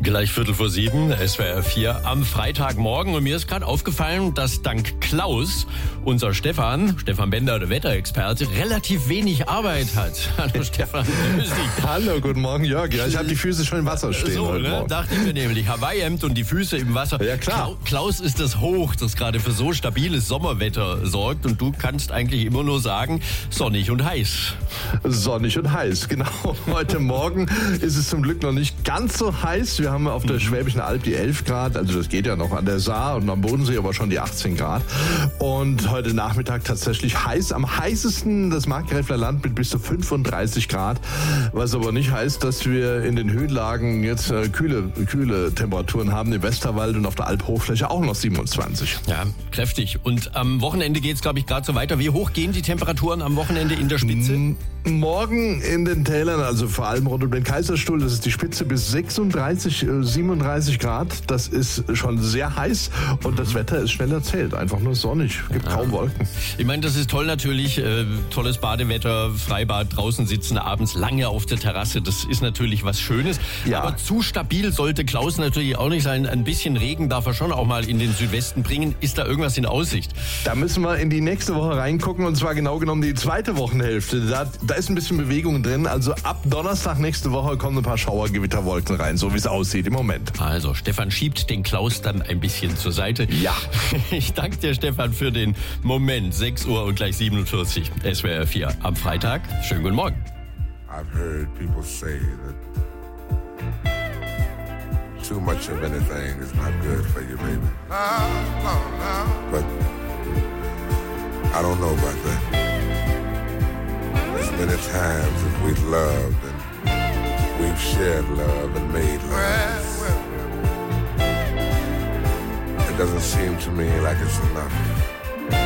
Gleich 6:45, SWR 4 am Freitagmorgen. Und mir ist gerade aufgefallen, dass dank Klaus unser Stefan Bender, der Wetterexperte, relativ wenig Arbeit hat. Hallo Stefan, grüß dich. Hallo, guten Morgen Jörg. Ja, ich habe die Füße schon im Wasser stehen so, heute Morgen. Dachte ich mir nämlich. Hawaii-Hemd und die Füße im Wasser. Ja, klar. Klaus ist das Hoch, das gerade für so stabiles Sommerwetter sorgt. Und du kannst eigentlich immer nur sagen, sonnig und heiß. Sonnig und heiß, genau. Heute Morgen ist es zum Glück noch nicht ganz so heiß. Wir haben auf der Schwäbischen Alb die 11 Grad, also das geht ja noch, an der Saar und am Bodensee aber schon die 18 Grad. Und heute Nachmittag tatsächlich heiß, am heißesten das Markgräfler Land mit bis zu 35 Grad, was aber nicht heißt, dass wir in den Höhenlagen jetzt kühle Temperaturen haben, im Westerwald und auf der Albhochfläche auch noch 27. Ja, kräftig. Und am Wochenende geht es, glaube ich, gerade so weiter. Wie hoch gehen die Temperaturen am Wochenende in der Spitze? Morgen in den Tälern, also vor allem rund um den Kaiserstuhl, das ist die Spitze bis 36, 37 Grad. Das ist schon sehr heiß und das Wetter ist schnell erzählt. Einfach nur sonnig, gibt kaum Wolken. Ich meine, das ist toll natürlich, tolles Badewetter, Freibad, draußen sitzen, abends lange auf der Terrasse. Das ist natürlich was Schönes. Ja. Aber zu stabil sollte Klaus natürlich auch nicht sein. Ein bisschen Regen darf er schon auch mal in den Südwesten bringen. Ist da irgendwas in Aussicht? Da müssen wir in die nächste Woche reingucken und zwar genau genommen die zweite Wochenhälfte. Da ist ein bisschen Bewegung drin. Also ab Donnerstag nächste Woche kommen ein paar Schauergewitterwolken rein, so wie es aussieht im Moment. Also Stefan schiebt den Klaus dann ein bisschen zur Seite. Ja. Ich danke dir, Stefan, für den Moment. 6 Uhr und gleich 47. SWR 4 am Freitag. Schönen guten Morgen. I've heard people say that too much of anything is not good for you, baby. But I don't know about that. As many times as we've loved and we've shared love and made love, it doesn't seem to me like it's enough.